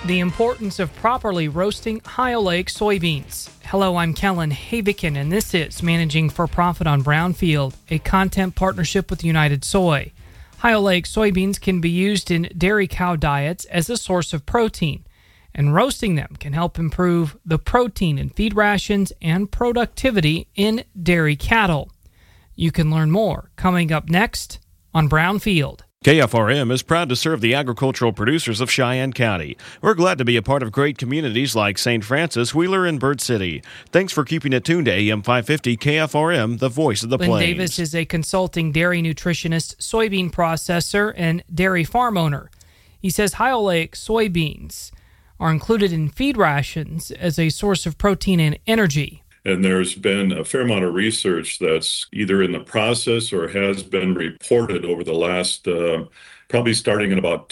The importance of properly roasting High-Oleic soybeans. Hello, I'm Kellen Havikin, and this is Managing for Profit on Brownfield, a content partnership with United Soy. High-Oleic soybeans can be used in dairy cow diets as a source of protein, and roasting them can help improve the protein in feed rations and productivity in dairy cattle. You can learn more coming up next on Brownfield. KFRM is proud to serve the agricultural producers of Cheyenne County. We're glad to be a part of great communities like St. Francis, Wheeler, and Bird City. Thanks for keeping it tuned to AM 550 KFRM, the voice of the Lynn plains. Davis is a consulting dairy nutritionist, soybean processor, and dairy farm owner. He says high-oleic soybeans are included in feed rations as a source of protein and energy. And there's been a fair amount of research that's either in the process or has been reported over the last, probably starting in about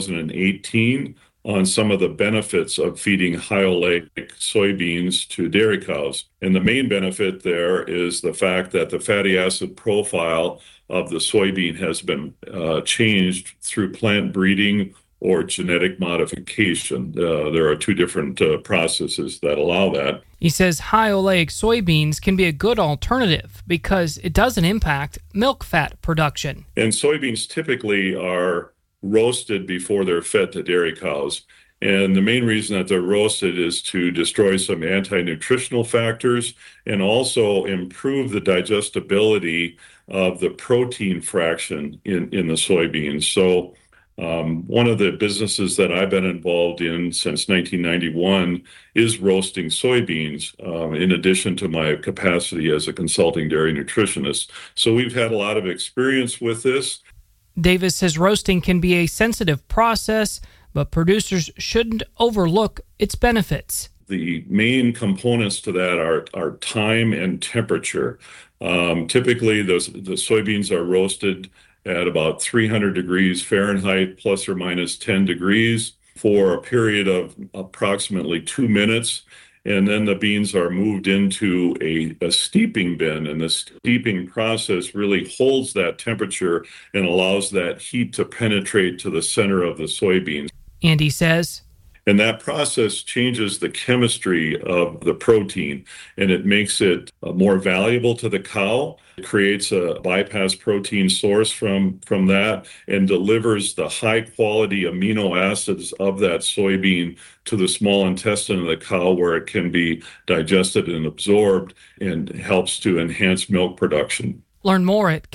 2018, on some of the benefits of feeding high-oleic soybeans to dairy cows. And the main benefit there is the fact that the fatty acid profile of the soybean has been changed through plant breeding or genetic modification. There are two different processes that allow that. He says high-oleic soybeans can be a good alternative because it doesn't impact milk fat production. And soybeans typically are roasted before they're fed to dairy cows. And the main reason that they're roasted is to destroy some anti-nutritional factors and also improve the digestibility of the protein fraction in the soybeans. So one of the businesses that I've been involved in since 1991 is roasting soybeans, in addition to my capacity as a consulting dairy nutritionist. So we've had a lot of experience with this. Davis says roasting can be a sensitive process, but producers shouldn't overlook its benefits. The main components to that are time and temperature. Typically, the soybeans are roasted at about 300 degrees Fahrenheit, plus or minus 10 degrees, for a period of approximately 2 minutes. And then the beans are moved into a steeping bin, and the steeping process really holds that temperature and allows that heat to penetrate to the center of the soybeans. Andy says, and that process changes the chemistry of the protein, and it makes it more valuable to the cow. It creates a bypass protein source from that and delivers the high-quality amino acids of that soybean to the small intestine of the cow, where it can be digested and absorbed and helps to enhance milk production. Learn more at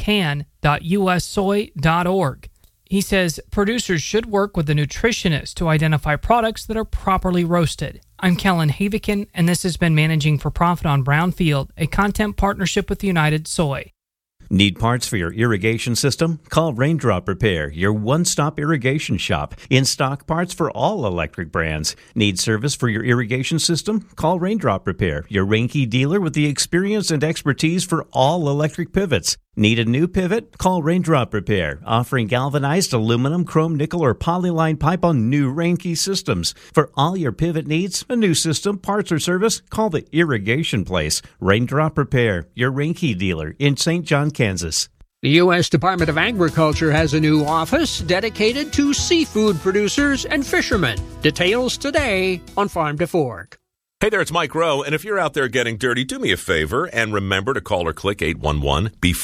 can.ussoy.org. He says producers should work with a nutritionist to identify products that are properly roasted. I'm Kellen Havikin, and this has been Managing for Profit on Brownfield, a content partnership with United Soy. Need parts for your irrigation system? Call Raindrop Repair, your one-stop irrigation shop. In-stock parts for all electric brands. Need service for your irrigation system? Call Raindrop Repair, your Reinke dealer with the experience and expertise for all electric pivots. Need a new pivot? Call Raindrop Repair, offering galvanized aluminum, chrome, nickel, or polyline pipe on new Reinke systems. For all your pivot needs, a new system, parts, or service, call the Irrigation Place. Raindrop Repair, your Reinke dealer in St. John, Kansas. The U.S. Department of Agriculture has a new office dedicated to seafood producers and fishermen. Details today on Farm to Fork. Hey there, it's Mike Rowe, and if you're out there getting dirty, do me a favor and remember to call or click 811 before